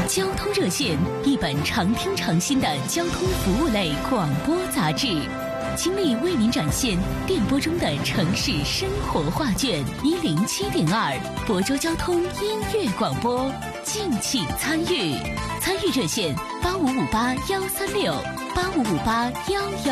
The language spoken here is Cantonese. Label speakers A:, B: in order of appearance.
A: 交通热线，一本常听常新的交通服务类广播杂志，倾力为您展现电波中的城市生活画卷。107.2亳州交通音乐广播，敬请参与。参与热线：8558-136，8558-111。